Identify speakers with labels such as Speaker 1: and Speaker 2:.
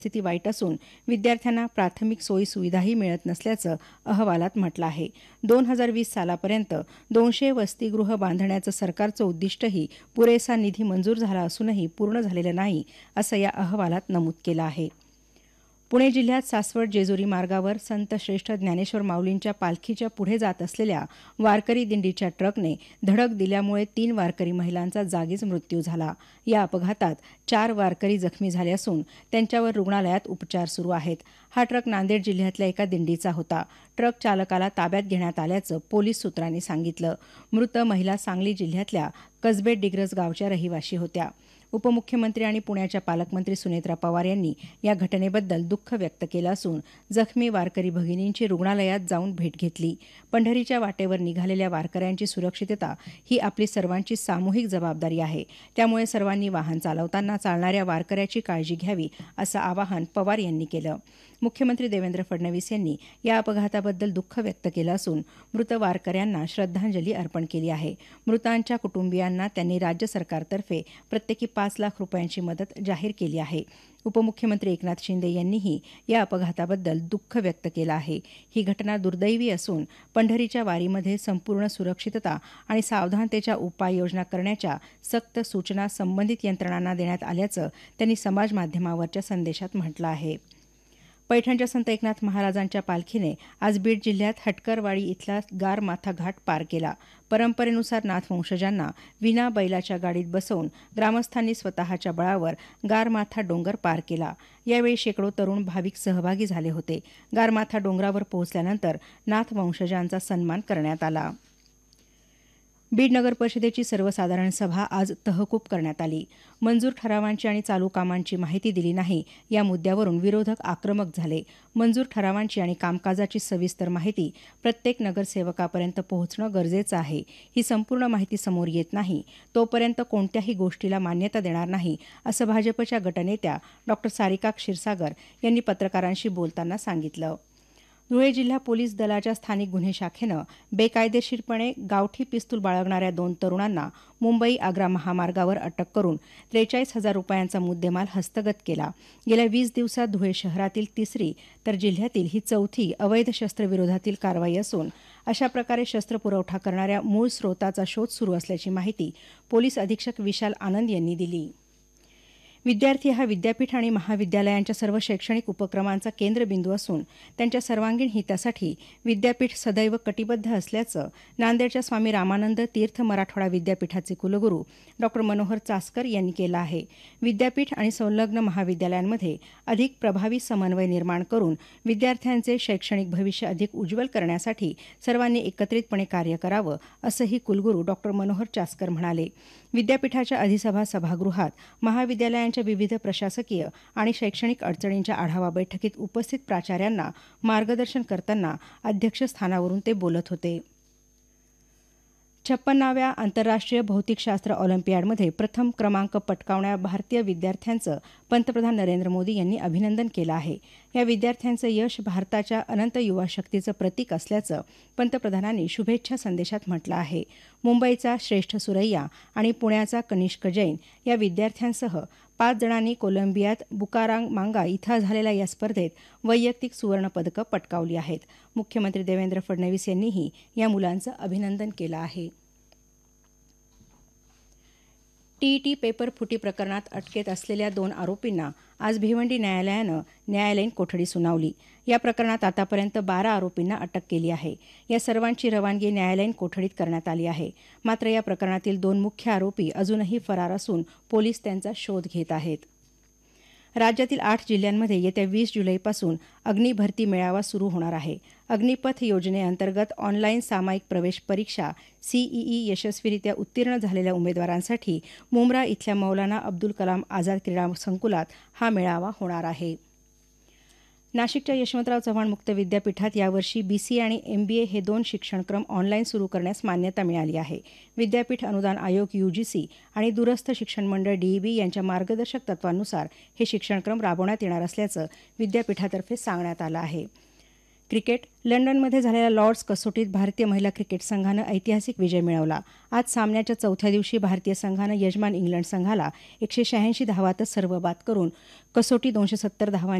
Speaker 1: स्थिती वाईट असून विद्यार्थ्यांना प्राथमिक सोयी सुविधाही मिळत नसल्याचं अहवालात म्हटलं आहे. 2020 सालापर्यंत 200 वसतिगृह बांधण्याचं सरकारचं उद्दिष्टही पुरेसा निधी मंजूर झाला असूनही पूर्ण झालेलं नाही, असं या अहवालात नमूद केलं आहे. पुणे जिल्ह्यात सासवड जेजुरी मार्गावर संत श्रेष्ठ ज्ञानेश्वर माऊलींच्या पालखीच्या पुढे जात असलेल्या वारकरी दिंडीच्या ट्रकने धडक दिल्यामुळे 3 वारकरी महिलांचा जागीच मृत्यू झाला. या अपघातात 4 वारकरी जखमी झाले असून त्यांच्यावर रुग्णालयात उपचार सुरू आहेत. हा ट्रक नांदेड जिल्ह्यातल्या एका दिंडीचा होता. ट्रक चालकाला ताब्यात घेण्यात आल्याचं पोलीस सूत्रांनी सांगितलं. मृत महिला सांगली जिल्ह्यातल्या कसबे डिग्रस गावच्या रहिवाशी होत्या. उपमुख्यमंत्री आणि पुण्याच्या पालकमंत्री सुनेत्रा पवार यांनी या घटनेबद्दल दुःख व्यक्त केलं असून जखमी वारकरी भगिनींची रुग्णालयात जाऊन भेट घेतली. पंढरीच्या वाटेवर निघालेल्या वारकऱ्यांची सुरक्षितता ही आपली सर्वांची सामूहिक जबाबदारी आहे. त्यामुळे सर्वांनी वाहन चालवताना चालणाऱ्या वारकऱ्याची काळजी घ्यावी, असं आवाहन पवार यांनी केलं. मुख्यमंत्री देवेंद्र फडणवीस यांनी या अपघाताबद्दल दुःख व्यक्त केलं असून मृत वारकऱ्यांना श्रद्धांजली अर्पण केली आहे. मृतांच्या कुटुंबियांना त्यांनी राज्य सरकारतर्फे प्रत्येकी 5 लाख रुपयांची मदत जाहीर केली आहे. उपमुख्यमंत्री एकनाथ शिंदे यांनीही या अपघाताबद्दल दुःख व्यक्त केलं आहे. ही घटना दुर्दैवी असून पंढरीच्या वारीमध्ये संपूर्ण सुरक्षितता आणि सावधानतेच्या उपाययोजना करण्याच्या सक्त सूचना संबंधित यंत्रणांना देण्यात आल्याचं त्यांनी समाजमाध्यमावरच्या संदेशात म्हटलं आहे. पैठणच्या संत एकनाथ महाराजांच्या पालखीने आज बीड जिल्ह्यात हटकरवाडी इथला गारमाथा घाट पार केला. परंपरेनुसार नाथवंशजांना विना बैलाच्या गाडीत बसवून ग्रामस्थांनी स्वतःच्या बळावर गारमाथा डोंगर पार केला. यावेळी शेकडो तरुण भाविक सहभागी झाले होते. गारमाथा डोंगरावर पोहोचल्यानंतर नाथवंशजांचा सन्मान करण्यात आला. बीड नगर परिषदेची सर्वसाधारण सभा आज तहकूब करण्यात आली. मंजूर ठरावांची आणि चालू कामांची माहिती दिली नाही या मुद्द्यावरून विरोधक आक्रमक झाले. मंजूर ठरावांची आणि कामकाजाची सविस्तर माहिती प्रत्येक नगरसेवकापर्यंत पोहोचणं गरजेचं आहे. ही संपूर्ण माहिती समोर येत नाही तोपर्यंत कोणत्याही गोष्टीला मान्यता देणार नाही, असं भाजपच्या गटनेत्या डॉ. सारिका क्षीरसागर यांनी पत्रकारांशी बोलताना सांगितलं. धुळे जिल्हा पोलीस दलाच्या स्थानिक गुन्हे शाखेनं बेकायदेशीरपणे गावठी पिस्तूल बाळगणाऱ्या 2 तरुणांना मुंबई आग्रा महामार्गावर अटक करून 43,000 रुपयांचा मुद्देमाल हस्तगत केला. गेल्या 20 दिवसात धुळे शहरातील 3री तर जिल्ह्यातील ही 4थी अवैध शस्त्रविरोधातील कारवाई असून अशा प्रकारे शस्त्र पुरवठा करणाऱ्या मूळ स्रोताचा शोध सुरू असल्याची माहिती पोलीस अधीक्षक विशाल आनंद यांनी दिली. विद्यार्थी हा विद्यापीठ आणि महाविद्यालयांच्या सर्व शैक्षणिक उपक्रमांचा केंद्रबिंदू असून त्यांच्या सर्वांगीण हितासाठी विद्यापीठ सदैव कटिबद्ध असल्याचं नांदेडच्या स्वामी रामानंद तीर्थ मराठवाडा विद्यापीठाचे कुलगुरू डॉ. मनोहर चास्कर यांनी केलं आहे. विद्यापीठ आणि संलग्न महाविद्यालयांमध्ये अधिक प्रभावी समन्वय निर्माण करून विद्यार्थ्यांचे शैक्षणिक भविष्य अधिक उज्ज्वल करण्यासाठी सर्वांनी एकत्रितपणे कार्य करावं, असंही कुलगुरू डॉ. मनोहर चास्कर म्हणाले. विद्यापीठाच्या अधिसभा सभागृहात महाविद्यालयांच्या विविध प्रशासकीय आणि शैक्षणिक अडचणींच्या आढावा बैठकीत उपस्थित प्राचार्यांना मार्गदर्शन करताना अध्यक्षस्थानावरून ते बोलत होते. 56व्या आंतरराष्ट्रीय भौतिकशास्त्र ऑलिम्पियाडमध्ये प्रथम क्रमांक पटकावणाऱ्या भारतीय विद्यार्थ्यांचं पंतप्रधान नरेंद्र मोदी यांनी अभिनंदन केलं आहे. या विद्यार्थ्यांचं यश भारताच्या अनंत युवा शक्तीचं प्रतीक असल्याचं पंतप्रधानांनी शुभेच्छा संदेशात म्हटलं आहे. मुंबईचा श्रेष्ठ सुरैया आणि पुण्याचा कनिष्क जैन या विद्यार्थ्यांसह 5 जणांनी कोलंबियात बुकारामांगा इथं झालेल्या या स्पर्धेत वैयक्तिक सुवर्णपदकं पटकावली आहेत. मुख्यमंत्री देवेंद्र फडणवीस यांनीही या मुलांचं अभिनंदन केलं आहे. टीईटी पेपर फुटी प्रकरणात अटकेत असलेल्या 2 आरोपींना आज भिवंडी न्यायालयानं न्यायालयीन कोठडी सुनावली. या प्रकरणात आतापर्यंत 12 आरोपींना अटक केली आहे. या सर्वांची रवानगी न्यायालयीन कोठडीत करण्यात आली आहे. मात्र या प्रकरणातील 2 मुख्य आरोपी अजूनही फरार असून पोलीस त्यांचा शोध घेत आहेत. राज्यातील 8 जिल्ह्यांमध्ये येत्या 20 जुलैपासून अग्निभरती मेळावा सुरू होणार आहे. अग्निपथ योजनेअंतर्गत ऑनलाईन सामायिक प्रवेश परीक्षा सीईई यशस्वीरित्या उत्तीर्ण झालेल्या उमेदवारांसाठी मुंब्रा इथल्या मौलाना अब्दुल कलाम आझाद क्रीडा संकुलात हा मेळावा होणार आहे. नाशिकच्या यशवंतराव चव्हाण मुक्त विद्यापीठात यावर्षी बीसीए आणि एमबीए हे 2 शिक्षणक्रम ऑनलाईन सुरू करण्यास मान्यता मिळाली आहे. विद्यापीठ अनुदान आयोग यूजीसी आणि दूरस्थ शिक्षण मंडळ डीईबी यांच्या मार्गदर्शक तत्वांनुसार हे शिक्षणक्रम राबवण्यात येणार असल्याचं विद्यापीठातर्फे सांगण्यात आलं आहे. क्रिकेट लंडनमध्ये झालेल्या लॉर्ड्स कसोटीत भारतीय महिला क्रिकेट संघानं ऐतिहासिक विजय मिळवला. आज सामन्याच्या चौथ्या दिवशी भारतीय संघानं यजमान इंग्लंड संघाला 186 धावांतच सर्व बाद करून कसोटी 270 धावांच्या